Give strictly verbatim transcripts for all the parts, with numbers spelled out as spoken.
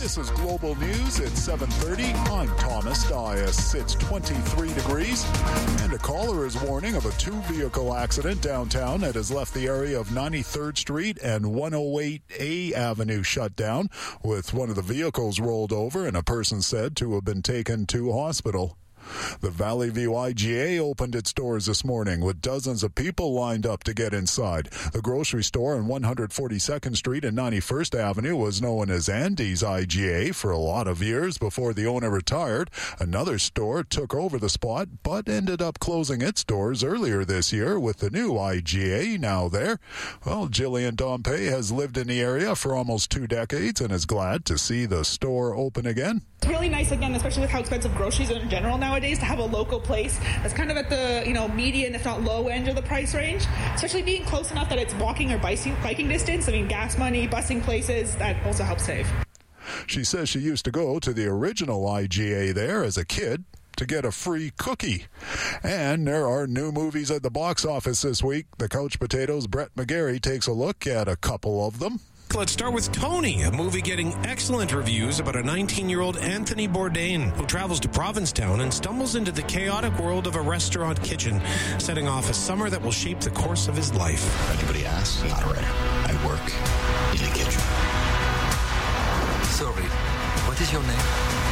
This is Global News at seven thirty. I'm Thomas Dias. It's twenty-three degrees, and a caller is warning of a two-vehicle accident downtown that has left the area of ninety-third Street and one oh eight A Avenue shut down, with one of the vehicles rolled over and a person said to have been taken to hospital. The Valley View I G A opened its doors this morning with dozens of people lined up to get inside. The grocery store on one forty-second Street and ninety-first Avenue was known as Andy's I G A for a lot of years before the owner retired. Another store took over the spot but ended up closing its doors earlier this year with the new I G A now there. Well, Jillian Dompe has lived in the area for almost two decades and is glad to see the store open again. It's really nice, again, especially with how expensive groceries are in general nowadays, to have a local place that's kind of at the, you know, median, if not low end of the price range, especially being close enough that it's walking or biking, biking distance. I mean, gas money, busing places, that also helps save. She says she used to go to the original I G A there as a kid to get a free cookie. And there are new movies at the box office this week. The Couch Potatoes' Brett McGarry takes a look at a couple of them. Let's start with Tony, a movie getting excellent reviews about a nineteen-year-old Anthony Bourdain who travels to Provincetown and stumbles into the chaotic world of a restaurant kitchen, setting off a summer that will shape the course of his life. Anybody asks, not a writer. I work in the kitchen. Sorry, what is your name?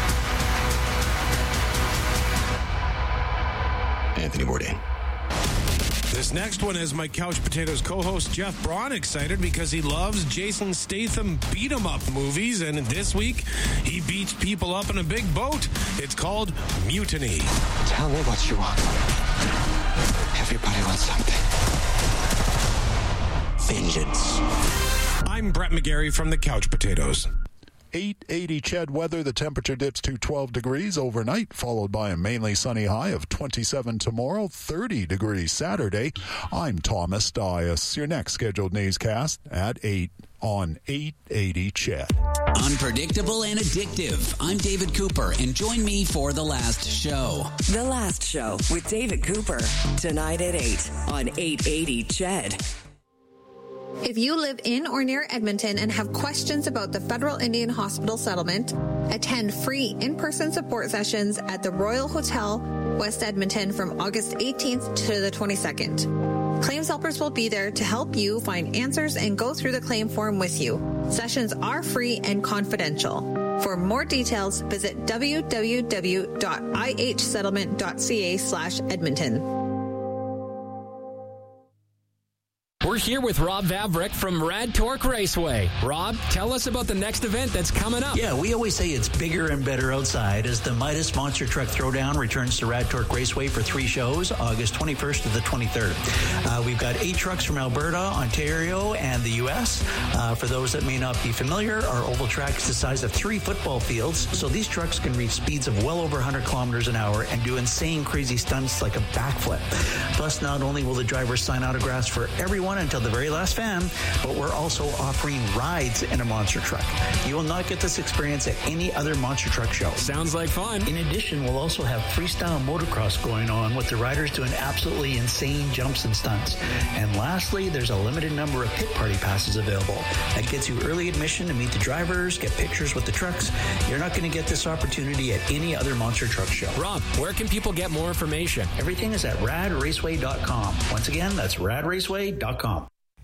Anthony Bourdain. This next one is my Couch Potatoes co-host Jeff Braun excited because he loves Jason Statham beat-em-up movies, and this week he beats people up in a big boat. It's called Mutiny. Tell me what you want. Everybody wants something. Vengeance. I'm Brett McGarry from the Couch Potatoes. eight eighty C H E D weather. The temperature dips to twelve degrees overnight, followed by a mainly sunny high of twenty-seven tomorrow, thirty degrees Saturday. I'm Thomas Dias. Your next scheduled newscast at eight on eight eighty C H E D. Unpredictable and addictive. I'm David Cooper, and join me for The Last Show. The Last Show with David Cooper, tonight at eight on eight eighty C H E D. If you live in or near Edmonton and have questions about the Federal Indian Hospital settlement, attend free in-person support sessions at the Royal Hotel, West Edmonton from August eighteenth to the twenty-second. Claims helpers will be there to help you find answers and go through the claim form with you. Sessions are free and confidential. For more details, visit w w w dot i h settlement dot c a slash Edmonton. We're here with Rob Vavrick from Rad Torque Raceway. Rob, tell us about the next event that's coming up. Yeah, we always say it's bigger and better outside as the Midas Monster Truck Throwdown returns to Rad Torque Raceway for three shows, August twenty-first to the twenty-third. Uh, we've got eight trucks from Alberta, Ontario, and the U S. Uh, for those that may not be familiar, our oval track is the size of three football fields, so these trucks can reach speeds of well over one hundred kilometers an hour and do insane, crazy stunts like a backflip. Plus, not only will the drivers sign autographs for everyone until the very last fan, but we're also offering rides in a monster truck. You will not get this experience at any other monster truck show. Sounds like fun. In addition, we'll also have freestyle motocross going on with the riders doing absolutely insane jumps and stunts. And lastly, there's a limited number of pit party passes available. That gets you early admission to meet the drivers, get pictures with the trucks. You're not going to get this opportunity at any other monster truck show. Rob, where can people get more information? Everything is at rad raceway dot com. Once again, that's rad raceway dot com.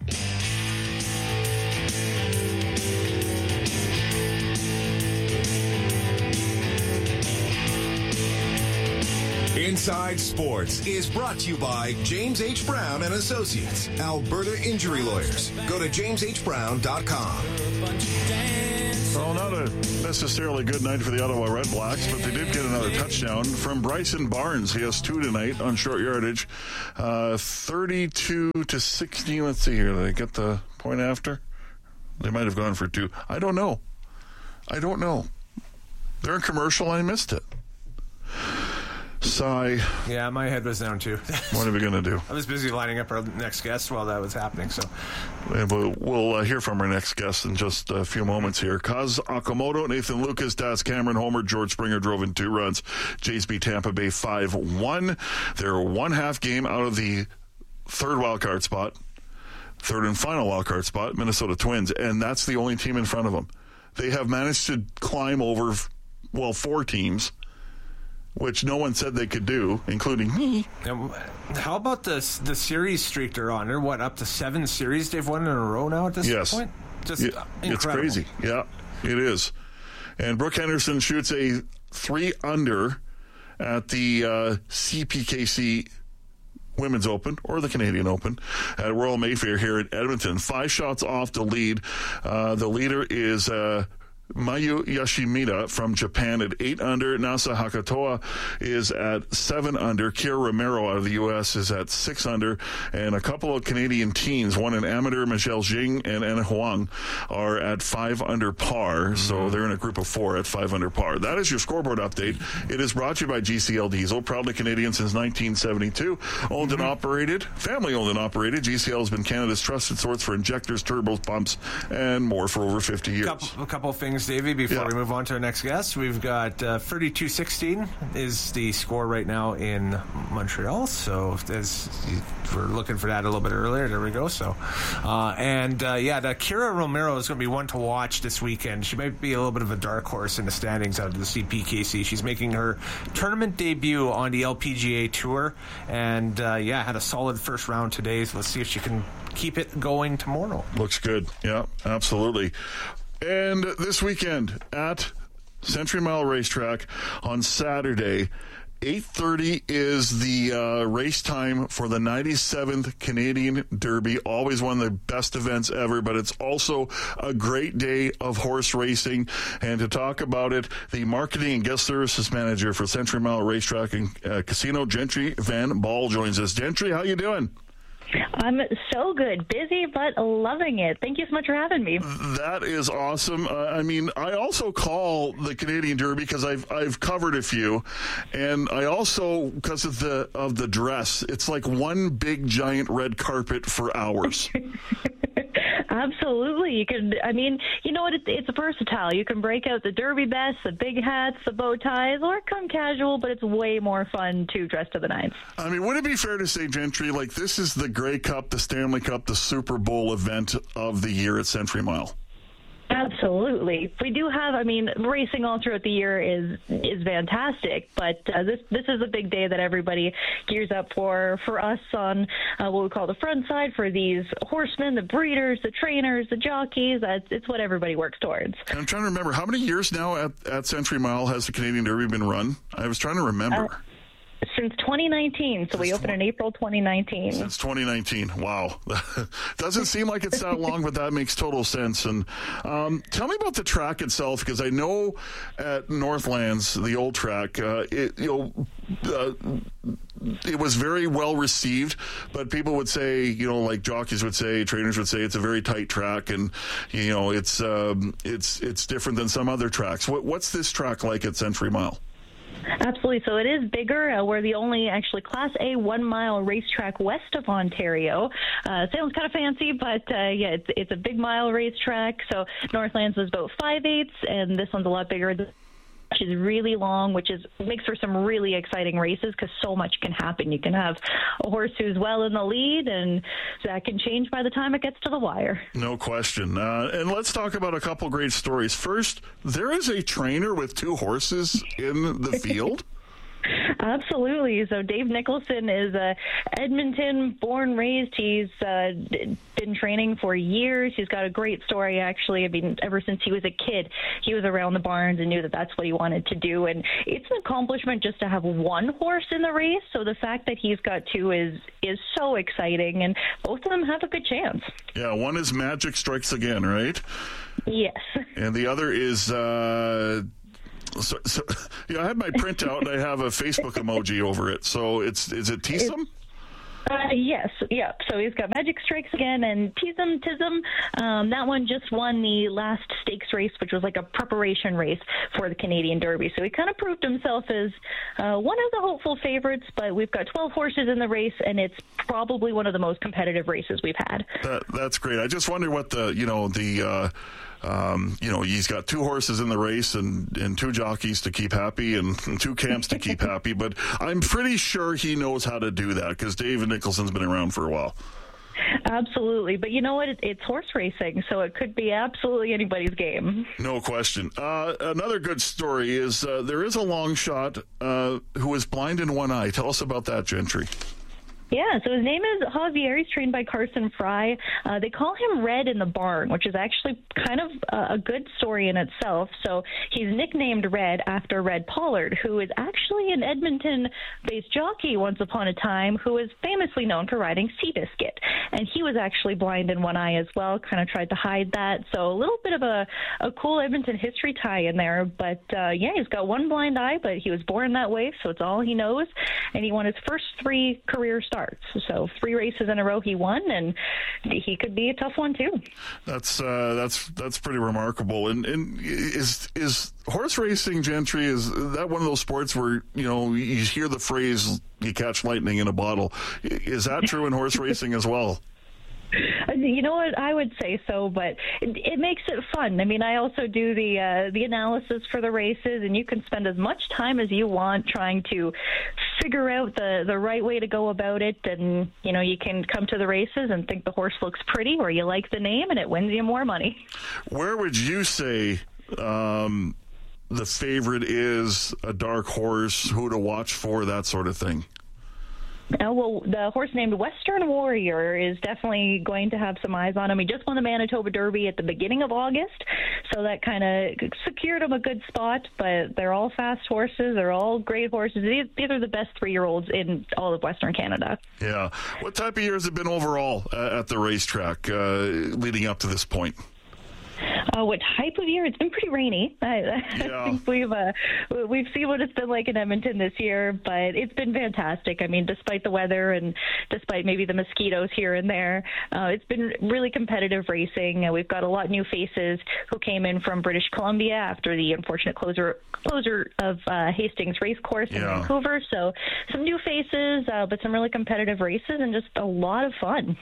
Inside Sports is brought to you by James H. Brown and Associates, Alberta Injury Lawyers. Go to james h brown dot com. Well, not a necessarily good night for the Ottawa Red Blacks, but they did get another touchdown from Bryson Barnes. He has two tonight on short yardage. Uh, thirty-two to sixteen. Let's see here. Did they get the point after? They might have gone for two. I don't know. I don't know. They're in commercial. I missed it. Sigh. Yeah, my head was down too. What are we going to do? I was busy lining up our next guest while that was happening. So yeah, we'll, we'll uh, hear from our next guest in just a few moments here. Kaz Okamoto, Nathan Lucas, Das Cameron, Homer, George Springer drove in two runs. Jays beat Tampa Bay five one. They're one half game out of the third wildcard spot, third and final wildcard spot, Minnesota Twins, and that's the only team in front of them. they have managed to climb over, well, four teams, which no one said they could do, including me. And how about the the series streak they're on? They're, what, up to seven series they've won in a row now at this yes. point? Just yeah, incredible. It's crazy. Yeah, it is. And Brooke Henderson shoots a three under at the uh, C P K C Women's Open or the Canadian Open at Royal Mayfair here in Edmonton. Five shots off the lead. Uh, the leader is uh, Mayu Yoshimita from Japan at eight under. Nasa Hakatoa is at seven under. Kira Romero out of the U S is at six under. And a couple of Canadian teens, one an amateur, Michelle Jing and Anna Huang, are at five under par. Mm-hmm. So they're in a group of four at five under par. That is your scoreboard update. It is brought to you by G C L Diesel, proudly Canadian since nineteen seventy-two. Owned mm-hmm. and operated, family owned and operated. G C L has been Canada's trusted source for injectors, turbos, pumps, and more for over fifty years. Couple, a couple of things, Davey, before yeah. we move on to our next guest. We've got uh, thirty-two sixteen is the score right now in Montreal. So as we're looking for that a little bit earlier, there we go. So, uh, and uh, yeah, the Kira Romero is going to be one to watch this weekend. She might be a little bit of a dark horse in the standings out of the C P K C. She's making her tournament debut on the L P G A Tour, and uh, yeah, had a solid first round today. So let's see if she can keep it going tomorrow. Looks good. Yeah, absolutely. And this weekend at Century Mile Racetrack on Saturday, eight thirty is the uh, race time for the ninety-seventh Canadian Derby. Always one of the best events ever, but it's also a great day of horse racing. And to talk about it, the marketing and guest services manager for Century Mile Racetrack and uh, Casino, Gentry Van Ball, joins us. Gentry, how you doing? I'm so good. Busy, but loving it. Thank you so much for having me. That is awesome. Uh, I mean, I also call the Canadian Derby because I've I've covered a few, and I also, because of the of the dress, it's like one big giant red carpet for hours. Absolutely. You can, I mean, you know what? It's, it's versatile. You can break out the derby vests, the big hats, the bow ties, or come casual, but it's way more fun to dress to the nines. I mean, would it be fair to say, Gentry, like this is the Grey Cup, the Stanley Cup, the Super Bowl event of the year at Century Mile? Absolutely. We do have, I mean, racing all throughout the year is is fantastic, but uh, this this is a big day that everybody gears up for. For us on uh, what we call the front side, for these horsemen, the breeders, the trainers, the jockeys, that's, it's what everybody works towards. And I'm trying to remember, how many years now at, at Century Mile has the Canadian Derby been run? I was trying to remember. Uh, Since twenty nineteen, so we opened in April twenty nineteen. Since twenty nineteen, wow. Doesn't seem like it's that long, but that makes total sense. And um, tell me about the track itself, because I know at Northlands, the old track, uh, it, you know, uh, it was very well received, but people would say, you know, like jockeys would say, trainers would say, it's a very tight track, and you know, it's um, it's it's different than some other tracks. What, what's this track like at Century Mile? Absolutely. So it is bigger. Uh, we're the only actually Class A one-mile racetrack west of Ontario. Uh, sounds kind of fancy, but uh, yeah, it's, it's a big mile racetrack. So Northlands is about five-eighths, and this one's a lot bigger. Which is really long, which is makes for some really exciting races because so much can happen. You can have a horse who's well in the lead, and that can change by the time it gets to the wire. No question. Uh, and let's talk about a couple great stories. First, there is a trainer with two horses in the field. Absolutely. So Dave Nicholson is a Edmonton born, raised. He's uh, been training for years. He's got a great story, actually. I mean, ever since he was a kid, he was around the barns and knew that that's what he wanted to do. And it's an accomplishment just to have one horse in the race. So the fact that he's got two is is so exciting, and both of them have a good chance. Yeah, one is Magic Strikes Again, right? Yes. And the other is... Uh So, so, yeah, I have my printout and I have a Facebook emoji over it. So it's is it Tism? Uh, yes, yeah. So he's got Magic Strikes Again and Tism Tism. Um, that one just won the last stakes race, which was like a preparation race for the Canadian Derby. So he kind of proved himself as uh, one of the hopeful favorites. But we've got twelve horses in the race, and it's probably one of the most competitive races we've had. That, that's great. I just wonder what the you know the. Uh, Um, you know, he's got two horses in the race and, and two jockeys to keep happy and, and two camps to keep happy. But I'm pretty sure he knows how to do that because David Nicholson's been around for a while. Absolutely. But you know what? It, it's horse racing, so it could be absolutely anybody's game. No question. Uh, another good story is uh, there is a long shot uh, who is blind in one eye. Tell us about that, Gentry. Yeah, so his name is Javier. He's trained by Carson Fry. Uh, they call him Red in the Barn, which is actually kind of a, a good story in itself. So he's nicknamed Red after Red Pollard, who is actually an Edmonton-based jockey once upon a time who is famously known for riding Seabiscuit. And he was actually blind in one eye as well, kind of tried to hide that. So a little bit of a, a cool Edmonton history tie in there. But, uh, yeah, he's got one blind eye, but he was born that way, so it's all he knows. And he won his first three career starts. So three races in a row he won, and he could be a tough one too. That's uh, that's that's pretty remarkable. And and is is horse racing, Gentry, is that one of those sports where, you know, you hear the phrase "you catch lightning in a bottle"? Is that true in horse racing as well? You know what? I would say so, but it, it makes it fun. I mean, I also do the uh, the analysis for the races, and you can spend as much time as you want trying to figure out the, the right way to go about it. And, you know, you can come to the races and think the horse looks pretty, or you like the name, and it wins you more money. Where would you say um, the favorite is, a dark horse, who to watch for, that sort of thing? Uh, well, the horse named Western Warrior is definitely going to have some eyes on him. He just won the Manitoba Derby at the beginning of August, so that kind of secured him a good spot. But they're all fast horses. They're all great horses. These, these are the best three-year-olds in all of Western Canada. Yeah. What type of year has it been overall uh, at the racetrack uh, leading up to this point? Uh, what type of year? It's been pretty rainy. I, yeah. I think we've uh, we've seen what it's been like in Edmonton this year, but it's been fantastic. I mean, despite the weather and despite maybe the mosquitoes here and there, uh, it's been really competitive racing. Uh, we've got a lot of new faces who came in from British Columbia after the unfortunate closure closure of uh, Hastings Racecourse in yeah. Vancouver. So some new faces, uh, but some really competitive races and just a lot of fun.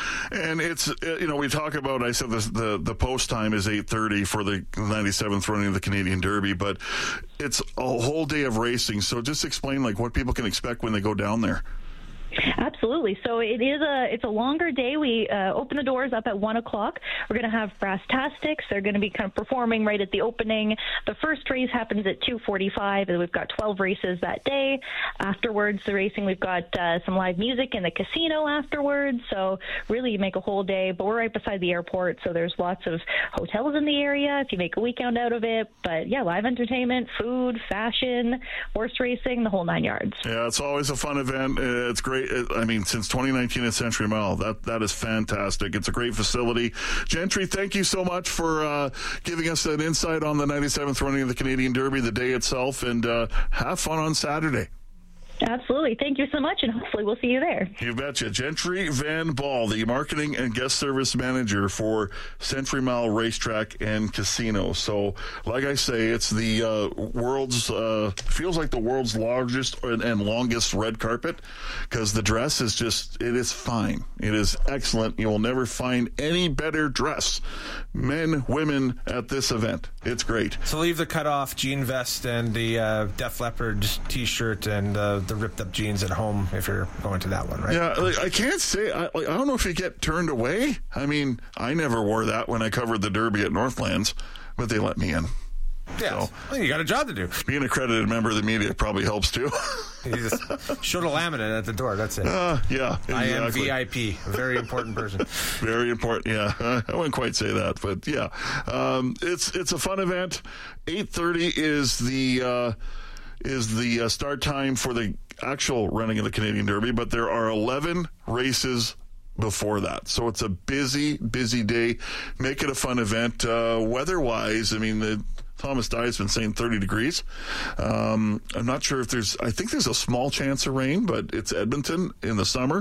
And it's, you know, we talk about, I said this, the, the post time is eight thirty for the ninety-seventh running of the Canadian Derby, but it's a whole day of racing. So just explain, like, what people can expect when they go down there. Absolutely. So it is a it's a longer day. We uh, open the doors up at one o'clock. We're going to have Brass-tastics. They're going to be kind of performing right at the opening. The first race happens at two forty-five, and we've got twelve races that day. Afterwards, the racing, we've got uh, some live music in the casino afterwards. So really, you make a whole day. But we're right beside the airport, so there's lots of hotels in the area if you make a weekend out of it. But yeah, live entertainment, food, fashion, horse racing, the whole nine yards. Yeah, it's always a fun event. It's great. I mean, since twenty nineteen at Century Mile, that that is fantastic. It's a great facility. Gentry, thank you so much for uh, giving us that insight on the ninety-seventh running of the Canadian Derby, the day itself, and uh, have fun on Saturday. Absolutely. Thank you so much, and hopefully we'll see you there. You betcha. Gentry Van Ball, the marketing and guest service manager for Century Mile Racetrack and Casino. So, like I say, it's the uh, world's, uh, feels like the world's largest and, and longest red carpet, because the dress is just, it is fine. It is excellent. You will never find any better dress, men, women, at this event. It's great. So leave the cutoff jean vest and the uh, Def Leppard t-shirt and uh, the ripped up jeans at home if you're going to that one, right? Yeah, like, I can't say, I, like, I don't know if you get turned away. I mean, I never wore that when I covered the Derby at Northlands, but they let me in. Yeah, so, well, you got a job to do. Being an accredited member of the media probably helps too. You just showed a laminate at the door. That's it. Uh, yeah, exactly. I am V I P, a very important person. Very important. Yeah, I wouldn't quite say that, but yeah, um, it's it's a fun event. eight thirty is the uh, is the uh, start time for the actual running of the Canadian Derby, but there are eleven races before that. So it's a busy, busy day. Make it a fun event. Uh, weather-wise, I mean, the Thomas Dye has been saying thirty degrees. Um, I'm not sure if there's, I think there's a small chance of rain, but it's Edmonton in the summer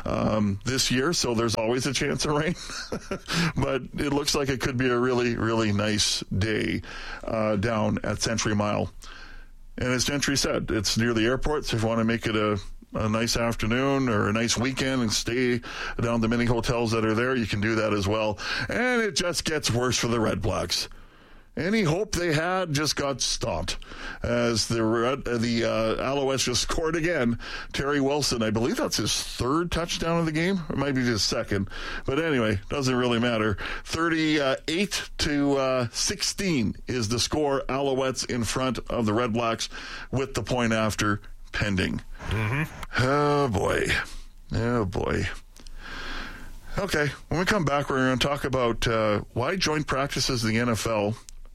um, this year, so there's always a chance of rain. But it looks like it could be a really, really nice day uh, down at Century Mile. And as Gentry said, it's near the airport, so if you want to make it a a nice afternoon or a nice weekend and stay down the many hotels that are there, you can do that as well. And it just gets worse for the Red Blacks. Any hope they had just got stopped as the the uh, Alouettes just scored again. Terry Wilson, I believe that's his third touchdown of the game. It might be his second. But anyway, doesn't really matter. thirty-eight to sixteen is the score. Alouettes in front of the Red Blacks with the point after pending. Mm-hmm. Oh, boy. Oh, boy. Okay, when we come back, we're going to talk about uh, why joint practices in the N F L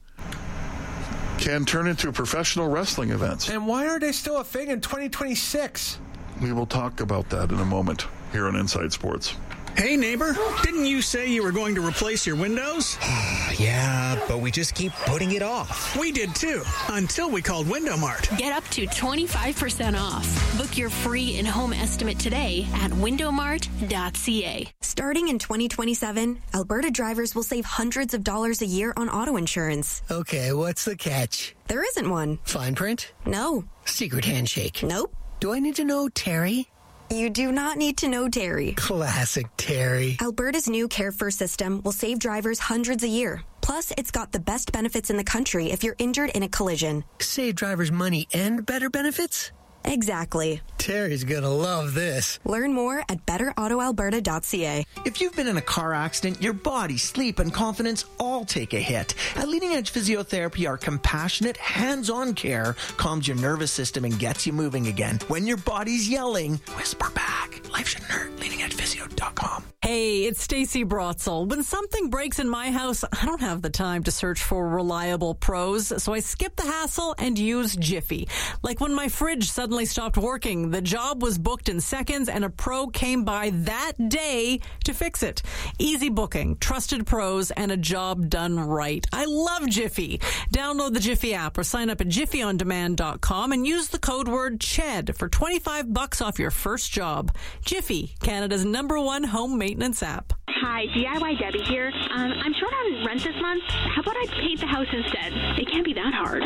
can turn into professional wrestling events. And why are they still a thing in twenty twenty-six? We will talk about that in a moment here on Inside Sports. Hey, neighbor, didn't you say you were going to replace your windows? Yeah, but we just keep putting it off. We did too, until we called Window Mart. Get up to twenty-five percent off. Book your free in-home estimate today at window mart dot c a. Starting in twenty twenty-seven, Alberta drivers will save hundreds of dollars a year on auto insurance. Okay, what's the catch? There isn't one. Fine print? No. Secret handshake? Nope. Do I need to know Terry? You do not need to know Terry. Classic Terry. Alberta's new Care First system will save drivers hundreds a year. Plus, it's got the best benefits in the country if you're injured in a collision. Save drivers money and better benefits? Exactly. Terry's gonna love this. Learn more at better auto alberta dot c a. If you've been in a car accident, your body, sleep, and confidence all take a hit. At Leading Edge Physiotherapy, our compassionate, hands-on care calms your nervous system and gets you moving again. When your body's yelling, whisper back. Life shouldn't hurt. leading edge physio dot com. Hey, it's Stacey Brotzel. When something breaks in my house, I don't have the time to search for reliable pros, so I skip the hassle and use Jiffy. Like when my fridge suddenly stopped working, the job was booked in seconds and a pro came by that day to fix it. Easy booking, trusted pros, and a job done right. I love Jiffy. Download the Jiffy app or sign up at jiffy on demand dot com and use the code word CHED for twenty-five bucks off your first job. Jiffy, Canada's number one home maintenance app. Hi, D I Y Debbie here. Um, I'm short on rent this month. How about I paint the house instead? It can't be that hard.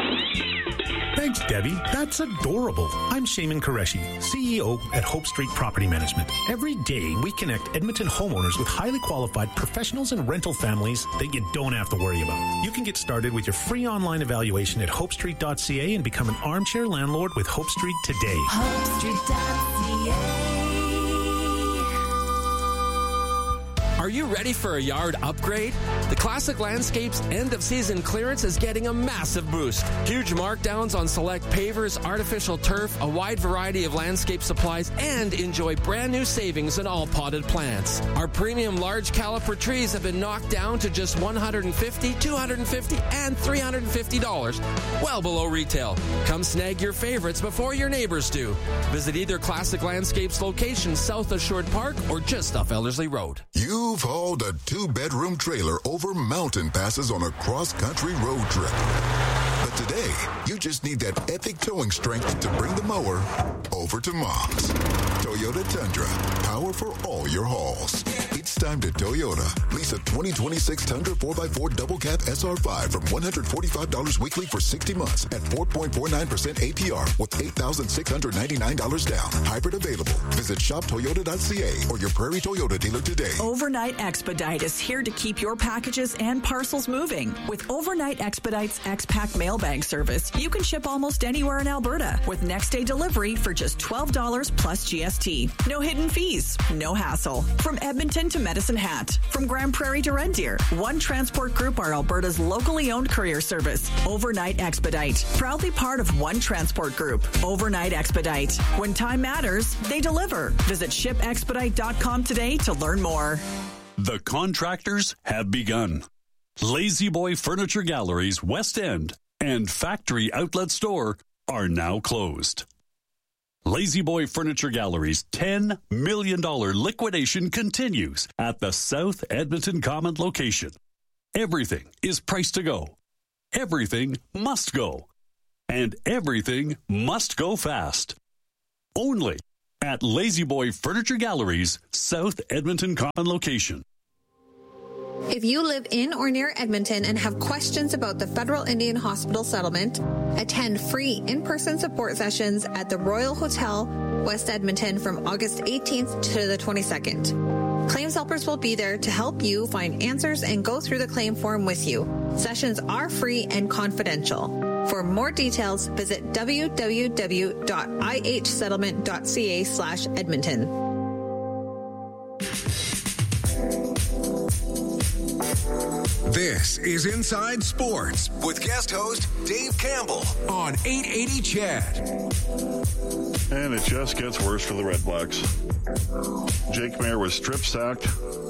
Thanks, Debbie. That's adorable. I'm Shaman Qureshi, C E O at Hope Street Property Management. Every day, we connect Edmonton homeowners with highly qualified professionals and rental families that you don't have to worry about. You can get started with your free online evaluation at hope street dot c a and become an armchair landlord with Hope Street today. hope street dot c a. Are you ready for a yard upgrade? The Classic Landscapes end-of-season clearance is getting a massive boost. Huge markdowns on select pavers, artificial turf, a wide variety of landscape supplies, and enjoy brand new savings on all potted plants. Our premium large caliper trees have been knocked down to just one hundred fifty dollars, two hundred fifty dollars, and three hundred fifty dollars, well below retail. Come snag your favorites before your neighbors do. Visit either Classic Landscapes location south of Short Park or just off Ellerslie Road. You've hauled a two-bedroom trailer over mountain passes on a cross-country road trip. But today, you just need that epic towing strength to bring the mower over to Mom's. Toyota Tundra, power for all your hauls. It's time to Toyota. Lease a twenty twenty-six Tundra four by four Double Cab S R five from one hundred forty-five dollars weekly for sixty months at four point four nine percent A P R with eight thousand six hundred ninety-nine dollars down. Hybrid available. Visit shop toyota dot c a or your Prairie Toyota dealer today. Overnight Expedite is here to keep your packages and parcels moving. With Overnight Expedite's X-Pack mailbag service, you can ship almost anywhere in Alberta with next-day delivery for just twelve dollars plus G S T. No hidden fees, no hassle. From Edmonton to Medicine Hat, from Grand Prairie to Red Deer, One Transport Group are Alberta's locally owned courier service. Overnight Expedite, proudly part of One Transport Group. Overnight Expedite. When time matters, they deliver. Visit ship expedite dot com today to learn more. The contractors have begun. Lazy Boy Furniture Galleries West End and Factory Outlet Store are now closed. Lazy Boy Furniture Gallery's ten million dollars liquidation continues at the South Edmonton Common location. Everything is priced to go. Everything must go. And everything must go fast. Only at Lazy Boy Furniture Gallery's South Edmonton Common location. If you live in or near Edmonton and have questions about the Federal Indian Hospital settlement, attend free in-person support sessions at the Royal Hotel, West Edmonton from August eighteenth to the twenty-second. Claims helpers will be there to help you find answers and go through the claim form with you. Sessions are free and confidential. For more details, visit w w w dot i h settlement dot c a slash Edmonton. This is Inside Sports with guest host Dave Campbell on eight eighty C H E D. And it just gets worse for the Red Blacks. Jake Maier was strip sacked.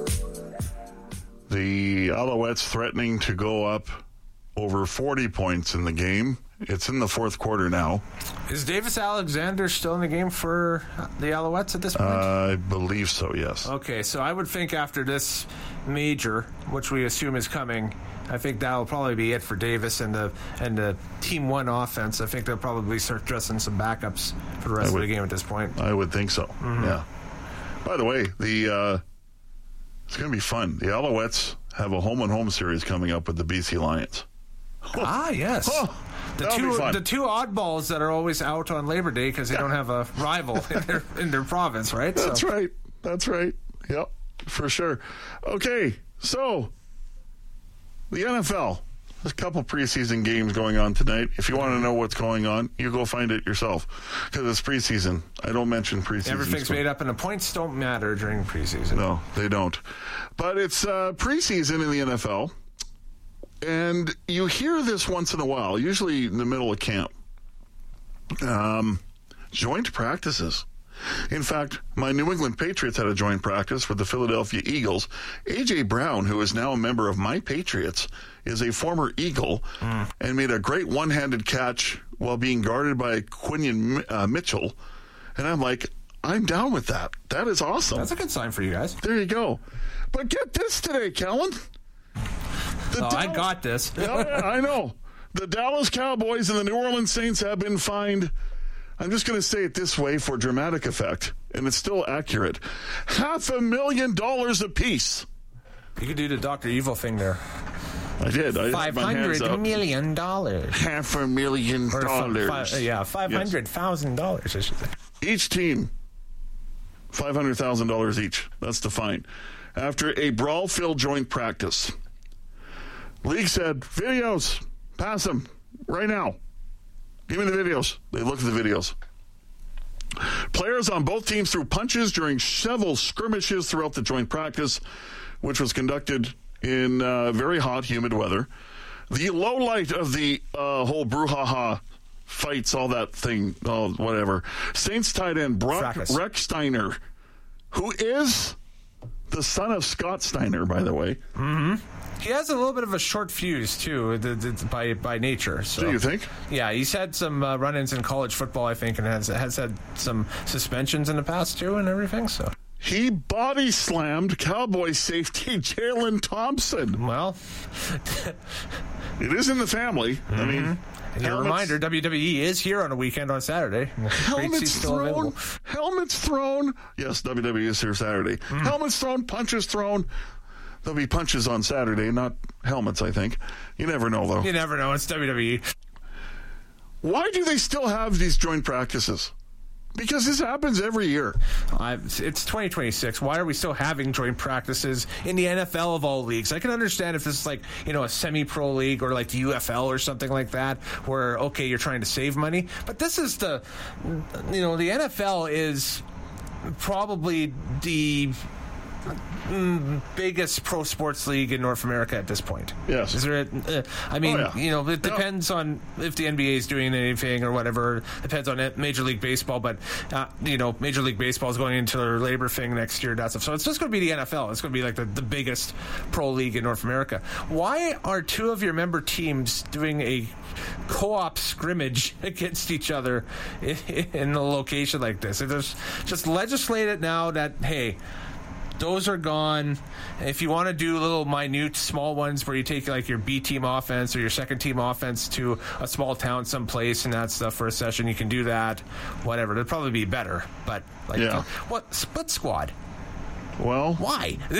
The Alouettes threatening to go up over forty points in the game. It's in the fourth quarter now. Is Davis Alexander still in the game for the Alouettes at this point? Uh, I believe so, yes. Okay, so I would think after this major, which we assume is coming, I think that'll probably be it for Davis and the and the Team One offense. I think they'll probably start dressing some backups for the rest would, of the game at this point. I would think so, mm-hmm. yeah. By the way, the uh, it's going to be fun. The Alouettes have a home-and-home series coming up with the B C Lions. Ah, yes. Oh, the two the two oddballs that are always out on Labor Day because they yeah. don't have a rival in their in their province, right? That's so. right. That's right. Yep, for sure. Okay, so the N F L. There's a couple preseason games going on tonight. If you want to know what's going on, you go find it yourself because it's preseason. I don't mention preseason. Everything's stuff. Made up, and the points don't matter during preseason. No, they don't. But it's uh, preseason in the N F L. And you hear this once in a while, usually in the middle of camp. Um, joint practices. In fact, my New England Patriots had a joint practice with the Philadelphia Eagles. A J. Brown, who is now a member of my Patriots, is a former Eagle mm. and made a great one-handed catch while being guarded by Quinion uh, Mitchell. And I'm like, I'm down with that. That is awesome. That's a good sign for you guys. There you go. But get this today, Kellen. The oh, Dallas, I got this. yeah, I know. The Dallas Cowboys and the New Orleans Saints have been fined, I'm just going to say it this way for dramatic effect, and it's still accurate, half a million dollars apiece. You could do the Doctor Evil thing there. I did. I five hundred million dollars. Half a million dollars. Five, yeah, five hundred thousand dollars, I should say. Each team, five hundred thousand dollars each. That's the fine. After a brawl-filled joint practice, league said, videos, pass them right now. Give me the videos. They looked at the videos. Players on both teams threw punches during several skirmishes throughout the joint practice, which was conducted in uh, very hot, humid weather. The low light of the uh, whole brouhaha fights, all that thing, oh, whatever. Saints tight end Brock Rechsteiner, who is the son of Scott Steiner, by the way. Mm-hmm. He has a little bit of a short fuse, too, the, the, by by nature. So. Do you think? Yeah, he's had some uh, run-ins in college football, I think, and has has had some suspensions in the past, too, and everything. So he body-slammed Cowboy safety Jalen Thompson. Well, it is in the family. Mm-hmm. I mean... And a reminder, W W E is here on a weekend on Saturday. Helmets thrown. Helmets thrown. Yes, W W E is here Saturday. Mm. Helmets thrown, punches thrown. There'll be punches on Saturday, not helmets, I think. You never know, though. You never know. It's W W E. Why do they still have these joint practices? Because this happens every year. Uh, it's twenty twenty-six. Why are we still having joint practices in the N F L of all leagues? I can understand if this is like, you know, a semi-pro league or like the U F L or something like that, where, okay, you're trying to save money. But this is the, you know, the N F L is probably the biggest pro sports league in North America at this point. Yes. Is there? A, uh, I mean, oh, yeah. you know, it depends yeah. on if the N B A is doing anything or whatever. It depends on it, Major League Baseball, but uh, you know, Major League Baseball is going into their labor thing next year. That stuff. So it's just going to be the N F L. It's going to be like the, the biggest pro league in North America. Why are two of your member teams doing a co-op scrimmage against each other in, in a location like this? Just just legislate it now that hey. Those are gone. If you want to do little minute, small ones where you take like your B team offense or your second team offense to a small town someplace and that stuff for a session, you can do that. Whatever. It'd probably be better. But like, yeah. what split squad? Well, why?